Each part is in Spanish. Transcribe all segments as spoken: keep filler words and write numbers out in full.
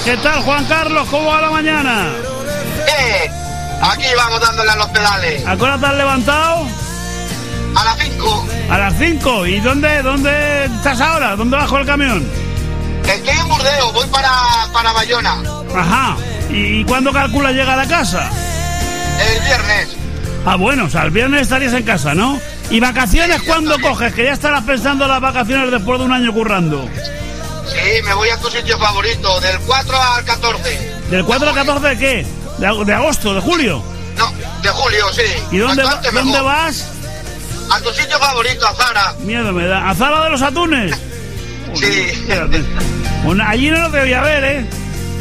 ¿Qué tal, Juan Carlos? ¿Cómo va la mañana? Eh, aquí vamos dándole a los pedales. ¿A qué hora te has levantado? A las cinco. A las cinco. ¿Y dónde, dónde estás ahora? ¿Dónde vas con el camión? Estoy en Burdeos, voy para, para Bayona. Ajá. ¿Y, y cuándo calculas llegar a casa? El viernes. Ah, bueno, o sea, el viernes estarías en casa, ¿no? ¿Y vacaciones Sí, cuándo también. coges? Que ya estarás pensando en las vacaciones después de un año currando. Sí, me voy a tu sitio favorito, del cuatro al catorce. ¿Del cuatro al catorce de qué? ¿De, ag- de agosto, de julio? No, de julio, sí. ¿Y dónde, va- Bastante dónde mejor. vas? A tu sitio favorito, a Zara. Miedo me da. ¿A Zara de los Atunes? Sí. Fíjate. Bueno, allí no te voy a ver, ¿eh?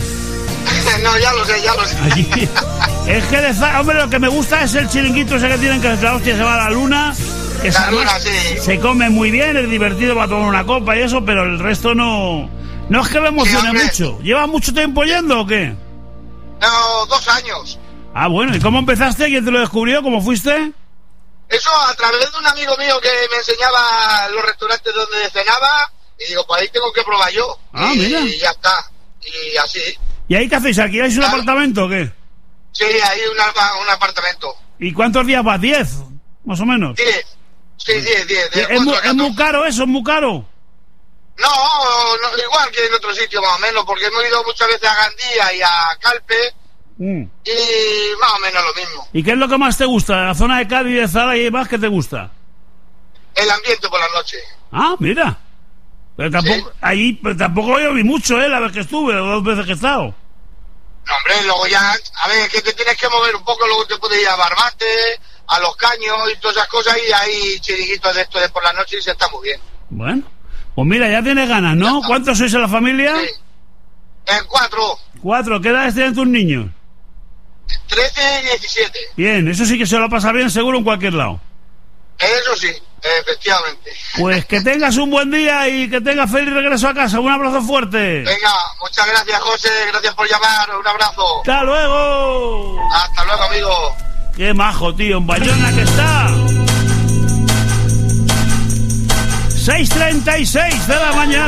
No, ya lo sé, ya lo sé. Allí. Es que de Zara, hombre, lo que me gusta es el chiringuito ese que tienen, que la hostia se va a la luna. Que La se- luna, sí. Se come muy bien, es divertido para tomar una copa y eso, pero el resto no... No es que me emocione Sí, hombre. mucho. ¿Llevas mucho tiempo yendo o qué? No, dos años. Ah, bueno, ¿y cómo empezaste? ¿Quién te lo descubrió? ¿Cómo fuiste? Eso a través de un amigo mío que me enseñaba los restaurantes donde cenaba. Y digo, pues ahí tengo que probar yo. Ah, y, mira. y ya está. Y así. ¿Y ahí qué hacéis? ¿Alquiláis un Claro. apartamento o qué? Sí, hay un, alba- un apartamento. ¿Y cuántos días vas? ¿Diez? Más o menos. Diez. Sí, diez, diez. de ¿Es, muy, cuatro a es muy catorce. caro eso? ¿Es muy caro? No, no, igual que en otro sitio más o menos, porque hemos ido muchas veces a Gandía y a Calpe Mm. y más o menos lo mismo. ¿Y qué es lo que más te gusta? ¿La zona de Cádiz, de Zara y demás, qué te gusta? El ambiente por la noche. Ah, mira. Pero tampoco, Sí. ahí, pero tampoco yo vi mucho, ¿eh? La vez que estuve, o dos veces que he estado. No, hombre, luego ya, a ver, que te tienes que mover un poco, luego te puedes ir a Barbate, a Los Caños y todas esas cosas, y hay chiringuitos de esto de por la noche y se está muy bien. Bueno, pues mira, ya tienes ganas, ¿no? ¿Cuántos sois en la familia? Sí. En cuatro, Cuatro. ¿Qué edades tienen tus niños? trece y diecisiete. Bien, eso sí que se lo pasa bien seguro en cualquier lado. Eso sí, efectivamente. Pues que tengas un buen día y que tengas feliz regreso a casa. Un abrazo fuerte. Venga, muchas gracias, José, gracias por llamar, un abrazo. ¡Hasta luego! Hasta luego, amigo. ¡Qué majo, tío! En Bayona que está. seis treinta y seis de la mañana.